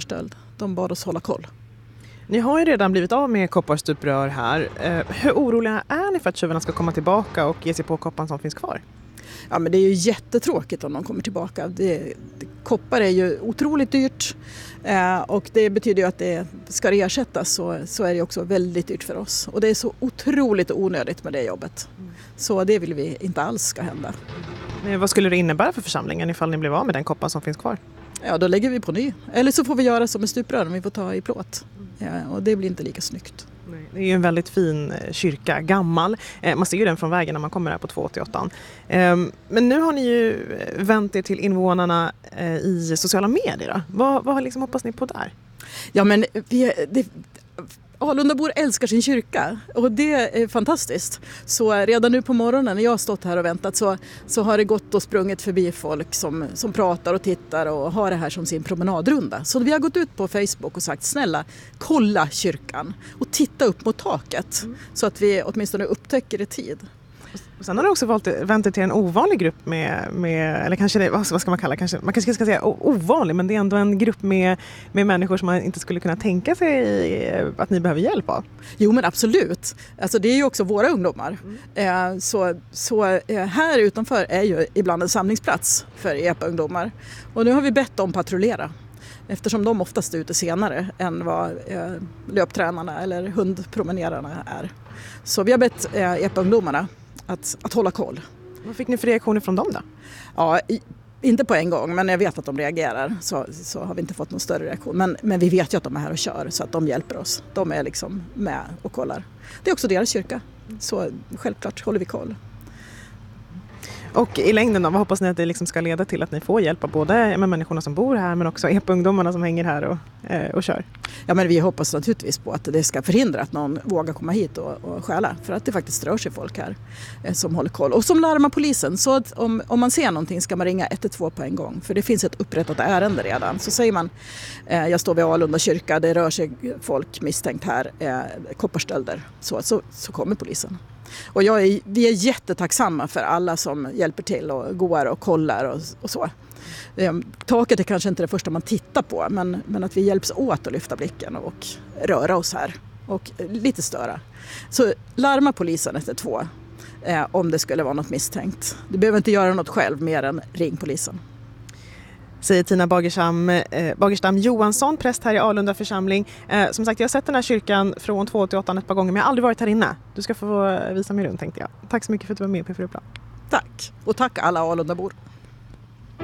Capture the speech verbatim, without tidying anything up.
kopparstöld. De bad oss hålla koll. Ni har ju redan blivit av med kopparstuprör här. Eh, hur oroliga är ni för att tjuvarna ska komma tillbaka och ge sig på kopparn som finns kvar? Ja, men det är ju jättetråkigt om de kommer tillbaka. Det, det, koppar är ju otroligt dyrt eh, och det betyder ju att det ska det ersättas så, så är det också väldigt dyrt för oss. Och det är så otroligt onödigt med det jobbet. Så det vill vi inte alls ska hända. Men vad skulle det innebära för församlingen ifall ni blev av med den koppar som finns kvar? Ja, då lägger vi på ny. Eller så får vi göra som med stuprören, vi får ta i plåt. Ja, och det blir inte lika snyggt. Nej, det är ju en väldigt fin kyrka, gammal. Eh, man ser ju den från vägen när man kommer här på tvåhundraåttioåtta. Eh, men nu har ni ju vänt er till invånarna eh, i sociala medier. Vad, vad liksom hoppas ni på där? Ja, men vi, det, Alundabor älskar sin kyrka och det är fantastiskt. Så redan nu på morgonen när jag har stått här och väntat så, så har det gått och sprungit förbi folk som, som pratar och tittar och har det här som sin promenadrunda. Så vi har gått ut på Facebook och sagt snälla, kolla kyrkan och titta upp mot taket mm. så att vi åtminstone upptäcker det i tid. Och sen har du också valt vänt dig till en ovanlig grupp med, med eller kanske det, vad ska man kalla kanske, man kanske ska säga ovanlig, men det är ändå en grupp med, med människor som man inte skulle kunna tänka sig att ni behöver hjälp av. Jo, men absolut. Alltså det är ju också våra ungdomar. Mm. Eh, så så eh, här utanför är ju ibland en samlingsplats för E P A-ungdomar. Och nu har vi bett dem patrullera. Eftersom de oftast är ute senare än vad eh, löptränarna eller hundpromenerarna är. Så vi har bett eh, E P A-ungdomarna Att, att hålla koll. Vad fick ni för reaktioner från dem då? Ja, i, inte på en gång, men jag vet att de reagerar så, så har vi inte fått någon större reaktion. Men, men vi vet ju att de är här och kör så att de hjälper oss. De är liksom med och kollar. Det är också deras kyrka, så självklart håller vi koll. Och i längden då, vad hoppas ni att det liksom ska leda till att ni får hjälpa både med människorna som bor här men också E P A-ungdomarna som hänger här och, eh, och kör? Ja, men vi hoppas naturligtvis på att det ska förhindra att någon vågar komma hit och, och stjäla. För att det faktiskt rör sig folk här eh, som håller koll. Och som larmar polisen. Så att om, om man ser någonting ska man ringa ett ett två på en gång. För det finns ett upprättat ärende redan. Så säger man, eh, jag står vid Alunda kyrka, det rör sig folk misstänkt här, eh, kopparstölder. Så, så, så kommer polisen. Och jag är, vi är jättetacksamma för alla som hjälper till och går och kollar och, och så. Taket är kanske inte det första man tittar på, men, men att vi hjälps åt att lyfta blicken och röra oss här och lite störa. Så larma polisen efter två eh, om det skulle vara något misstänkt. Du behöver inte göra något själv mer än ring polisen. Säger Tina Bagerstam, eh, Bagerstam Johansson, präst här i Alunda församling. Eh, som sagt, jag har sett den här kyrkan från tvåhundraåttioåtta ett par gånger, men jag har aldrig varit här inne. Du ska få visa mig runt, tänkte jag. Tack så mycket för att du var med på P fyra Plan. Tack, och tack alla Alundabor.